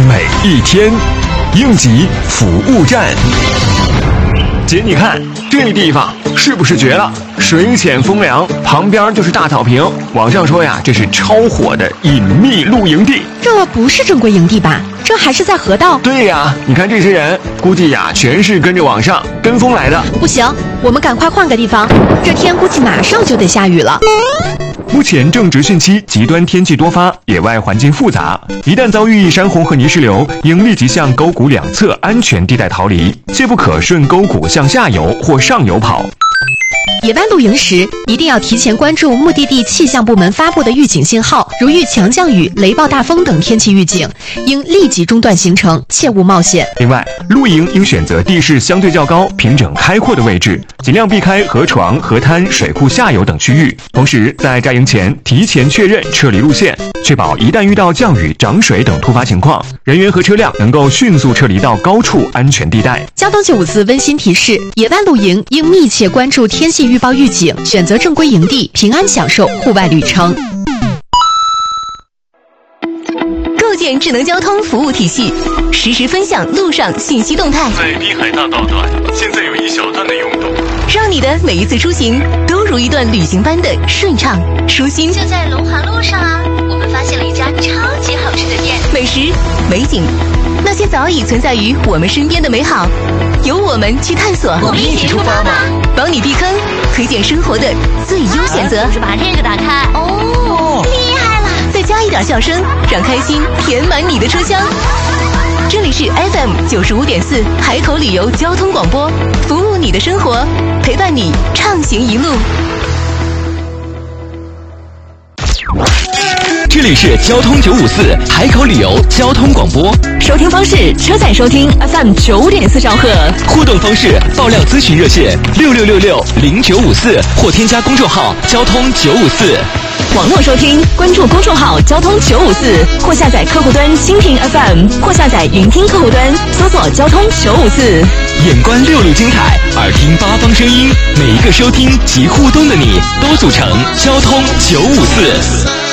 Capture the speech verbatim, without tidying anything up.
每一天。应急服务站。姐，你看这地方是不是绝了？水浅风凉，旁边就是大草坪。网上说呀，这是超火的隐秘露营地。 这不是正规营地吧？这还是在河道。 对呀，你看这些人，估计呀全是跟着网上跟风来的。 不行，我们赶快换个地方，这天估计马上就得下雨了。 目前正值汛期，极端天气多发，野外环境复杂，一旦遭遇山洪和泥石流，应立即向沟谷两侧安全地带逃离，切不可顺沟谷向下游或上游跑。 野外露营时，一定要提前关注目的地气象部门发布的预警信号，如遇强降雨、雷暴大风等天气预警，应立即中断行程，切勿冒险。 另外，露营应选择地势相对较高、平整开阔的位置，尽量避开河床、河滩、水库下游等区域。同时，在扎营前提前确认撤离路线，确保一旦遇到降雨、涨水等突发情况，人员和车辆能够迅速撤离到高处安全地带。 交通九五四温馨提示：野外露营应密切关注天气预报预警，选择正规营地，平安享受户外旅程。 构建智能交通服务体系，实时分享路上信息动态。 在滨海大道段，现在有一小段的拥堵， 让你的每一次出行都如一段旅行般的顺畅舒心。 就在龙华路上啊，我们发现了一家超级好吃的店， 美食、美景，那些早已存在于我们身边的美好，由我们去探索。 我们一起出发吧， 帮你避坑，推荐生活的最优选择。 就是把这个打开，哦，厉害了！ 再加一点笑声，让开心填满你的车厢。这里是 F M 九十五点四海口旅游交通广播，服务你的生活，陪伴你畅行一路。 这里是交通九五四海口旅游交通广播， 收听方式：车载收听 F M 九点四兆赫， 互动方式：爆料咨询热线六六六六零九五四或添加公众号交通九五四。 网络收听，关注公众号交通九五四，或下载客户端蜻蜓 F M， 或下载云听客户端，搜索交通九五四。 眼观六路精彩，耳听八方声音，每一个收听及互动的你，都组成交通九五四。